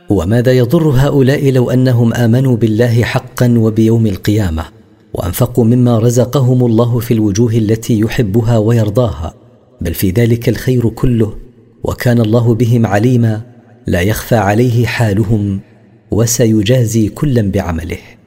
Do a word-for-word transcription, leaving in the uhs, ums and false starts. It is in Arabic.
وماذا يضر هؤلاء لو أنهم آمنوا بالله حقا وبيوم القيامة وأنفقوا مما رزقهم الله في الوجوه التي يحبها ويرضاها؟ بل في ذلك الخير كله، وكان الله بهم عليما، لا يخفى عليه حالهم، وسيجازي كلا بعمله.